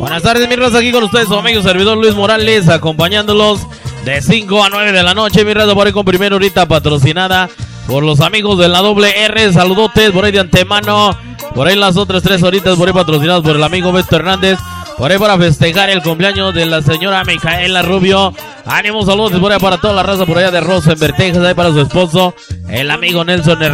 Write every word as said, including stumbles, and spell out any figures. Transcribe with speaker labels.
Speaker 1: Buenas tardes, mi raza, aquí con ustedes, su amigo servidor Luis Morales, acompañándolos de cinco a nueve de la noche, mi raza, por ahí con primera horita patrocinada por los amigos de la doble R. Saludotes por ahí de antemano, por ahí las otras tres horitas por ahí patrocinadas por el amigo Beto Hernández, por ahí para festejar el cumpleaños de la señora Micaela Rubio. Ánimo, saludos por ahí para toda la raza por allá de Rosenberg, Texas, ahí para su esposo, el amigo Nelson Hernández.